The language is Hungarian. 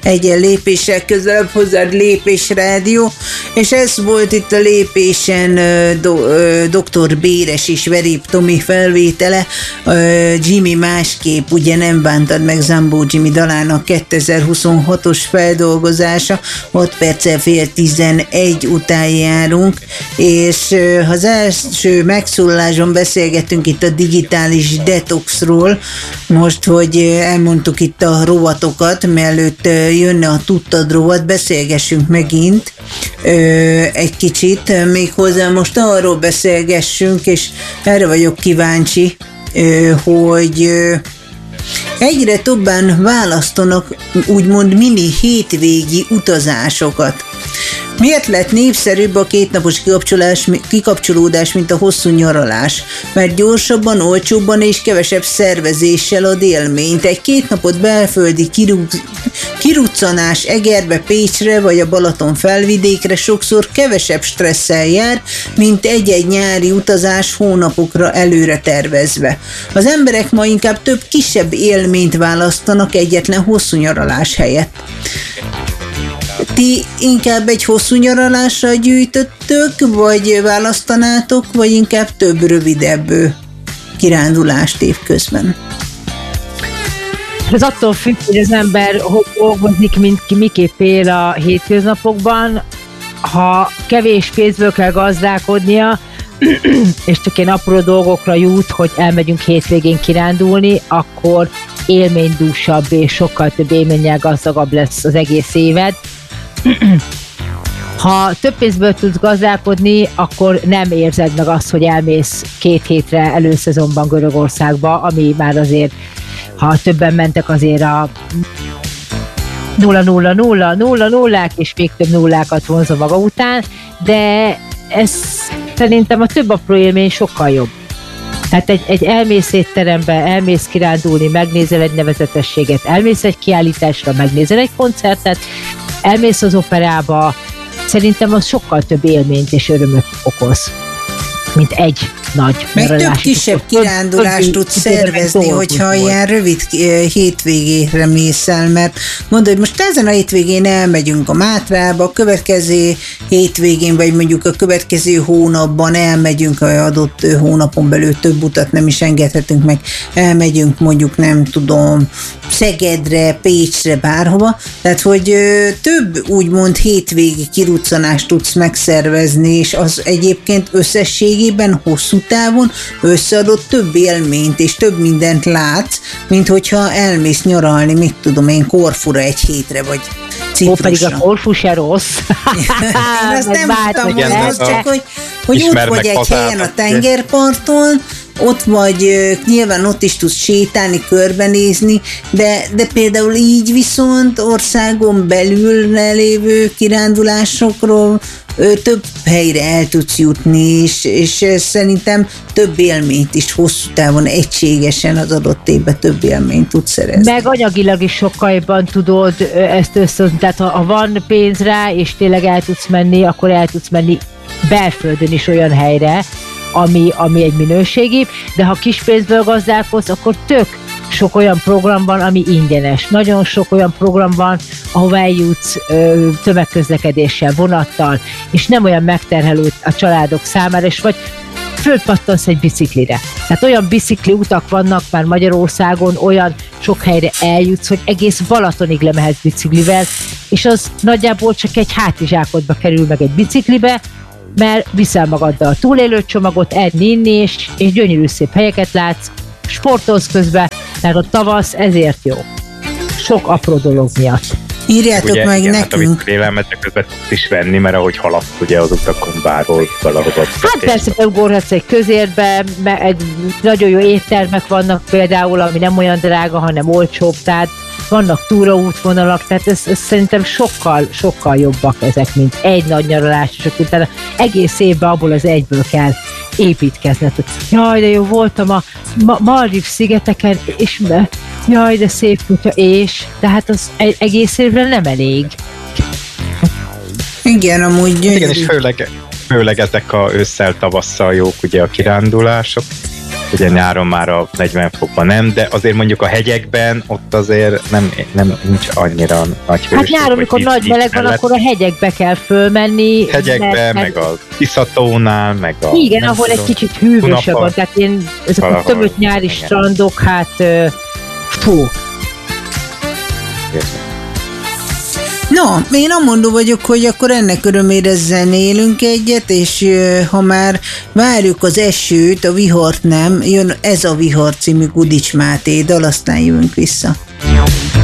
egyen lépéssel közelebb hozzád Lépés Rádió, és ez volt itt a Lépésen Dr. Béres és Verép Tomi felvétele, Jimmy másképp, ugye nem bántad meg Zambó Jimmy dalának 2026-os feldolgozása, 6 perccel fél 11 után járunk, és az első megszólaláson beszélgetünk itt a digitális detoxról, most, hogy elmondtuk itt a rovatokat, mielőtt jönne a Tudtad rovat, beszélgessünk megint egy kicsit, méghozzá most arról beszélgessünk, és erre vagyok kíváncsi, hogy egyre többen választanak úgymond mini hétvégi utazásokat. Miért lett népszerűbb a kétnapos kikapcsolódás, mint a hosszú nyaralás? Mert gyorsabban, olcsóbban és kevesebb szervezéssel ad élményt. Egy 2 napot belföldi kiruccanás Egerbe, Pécsre vagy a Balaton felvidékre sokszor kevesebb stresszel jár, mint egy-egy nyári utazás hónapokra előre tervezve. Az emberek ma inkább több kisebb élményt választanak egyetlen hosszú nyaralás helyett. Ti inkább egy hosszú nyaralásra gyűjtöttök, vagy választanátok, vagy inkább több rövidebb kirándulást évközben? Ez attól függ, hogy az ember hogy dolgozik, miképp él a hétköznapokban. Ha kevés pénzből kell gazdálkodnia, és csak ilyen apró dolgokra jut, hogy elmegyünk hétvégén kirándulni, akkor élménydúsabb és sokkal több élménnyel gazdagabb lesz az egész éved. Ha több pénzből tudsz gazdálkodni, akkor nem érzed meg azt, hogy elmész 2 hétre előszezonban Görögországba, ami már azért, ha többen mentek, azért a 0-0-0-0-0-0-ák és még több nullákat vonzza maga után, de ez szerintem a több apró élmény sokkal jobb. Tehát egy elmész étterembe, elmész kirándulni, megnézel egy nevezetességet, elmész egy kiállításra, megnézel egy koncertet, elmész az operába, szerintem az sokkal több élményt és örömöt okoz, mint egy nagy meg több kisebb kirándulást tudsz szervezni, hogyha ilyen rövid hétvégére mész el, mert mondd, hogy most ezen a hétvégén elmegyünk a Mátrába, a következő hétvégén, vagy mondjuk a következő hónapban elmegyünk, a adott hónapon belül több utat nem is engedhetünk meg, elmegyünk mondjuk nem tudom, Szegedre, Pécsre, bárhova, tehát hogy több úgymond hétvégi kiruccanást tudsz megszervezni, és az egyébként összességében hosszú távon összeadott több élményt és több mindent látsz, mint hogyha elmész nyaralni, mit tudom én, Korfura egy hétre, vagy Ciprusra. Pedig a Korfu se rossz. Én azt nem mondtam, hogy csak hogy ott vagy egy helyen a tengerparton, ott vagy, nyilván ott is tudsz sétálni, körbenézni, de például így viszont országon belül lévő kirándulásokról több helyre el tudsz jutni, és szerintem több élményt is hosszú távon egységesen az adott évben több élményt tudsz szerezni. Meg anyagilag is sokkal jobban tudod ezt összehozni, tehát ha van pénz rá, és tényleg el tudsz menni, akkor el tudsz menni belföldön is olyan helyre, ami egy minőségi, de ha kis pénzből gazdálkodsz, akkor tök sok olyan program van, ami ingyenes. Nagyon sok olyan program van, ahova eljutsz tömegközlekedéssel, vonattal, és nem olyan megterhelő a családok számára, és vagy fölpattansz egy biciklire. Tehát olyan bicikli utak vannak már Magyarországon, olyan sok helyre eljutsz, hogy egész Balatonig lemehetsz biciklivel, és az nagyjából csak egy hátizsákodba kerül meg egy biciklibe, mert viszel magaddal a túlélőcsomagot, enni, inni, és gyönyörű szép helyeket látsz, sportolsz közben, tehát a tavasz ezért jó. Sok apró dolog miatt. Írjátok ugye, meg igen, nekünk. Hát élelmetek közben tudsz is venni, mert ahogy haladsz ugye az utakon bárhol valahova. Hát persze, beugorhatsz egy közértbe, egy nagyon jó éttermek vannak például, ami nem olyan drága, hanem olcsóbb, tehát vannak túraútvonalak, tehát ez szerintem sokkal jobbak ezek, mint egy nagy nyaralás, és akkor utána egész évben abból az egyből kell építkezned. Jaj, de jó, voltam a Maldiv szigeteken, és jaj, de szép kutya, és tehát az egész évre nem elég. Igen, amúgy gyönyörű. Igen, és főleg ezek a ősszel, tavasszal jók ugye a kirándulások. ugye nyáron már a 40 fokban nem, de azért mondjuk a hegyekben ott azért nem nincs annyira nagy hőség. Hát nyáron, amikor nagy meleg van, akkor a hegyekbe kell fölmenni. Hegyekbe, meg a Tiszatónál, meg a... Igen, ahol egy kicsit hűvösebb van, tehát ezek a tömött nyári strandok, hát fú. No, én amondó vagyok, hogy akkor ennek örömére zenélünk egyet, és ha már várjuk az esőt, a vihart nem, jön Ez a vihar című Gudics Máté dal, aztán jövünk vissza.